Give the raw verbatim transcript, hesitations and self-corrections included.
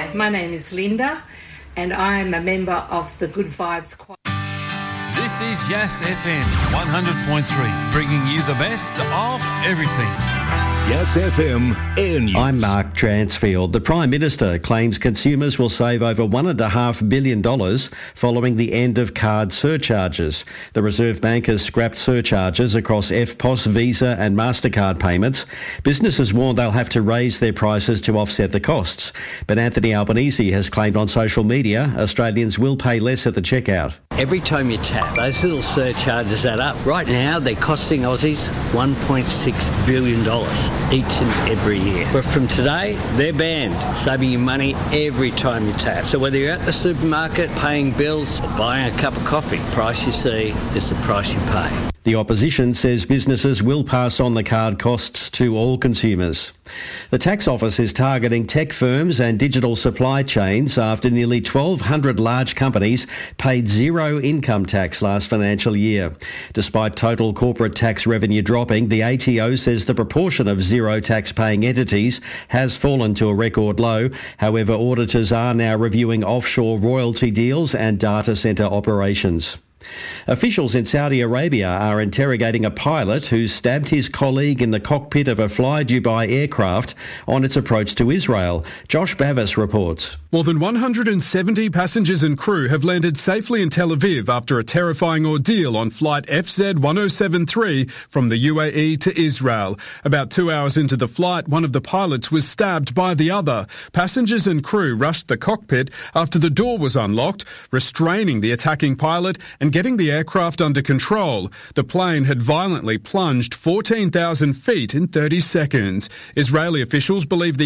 Hi, my name is Linda and I am a member of the Good Vibes Choir. This is Yass F M one hundred point three, bringing you the best of everything. Yass F M Air News. I'm Mark Transfield. The Prime Minister claims consumers will save over one point five billion dollars following the end of card surcharges. The Reserve Bank has scrapped surcharges across F P O S, Visa and MasterCard payments. Businesses warn they'll have to raise their prices to offset the costs. But Anthony Albanese has claimed on social media Australians will pay less at the checkout. Every time you tap, those little surcharges add up. Right now, they're costing Aussies one point six billion dollars each and every year. But from today, they're banned, saving you money every time you tap. So whether you're at the supermarket, paying bills, or buying a cup of coffee, the price you see is the price you pay. The opposition says businesses will pass on the card costs to all consumers. The tax office is targeting tech firms and digital supply chains after nearly twelve hundred large companies paid zero income tax last financial year. Despite total corporate tax revenue dropping, the A T O says the proportion of zero tax paying entities has fallen to a record low. However, auditors are now reviewing offshore royalty deals and data centre operations. Officials in Saudi Arabia are interrogating a pilot who stabbed his colleague in the cockpit of a Fly Dubai aircraft on its approach to Israel. Josh Bavis reports. More than one hundred seventy passengers and crew have landed safely in Tel Aviv after a terrifying ordeal on flight F Z one oh seven three from the U A E to Israel. About two hours into the flight, one of the pilots was stabbed by the other. Passengers and crew rushed the cockpit after the door was unlocked, restraining the attacking pilot and getting the aircraft under control. The plane had violently plunged fourteen thousand feet in thirty seconds. Israeli officials believe the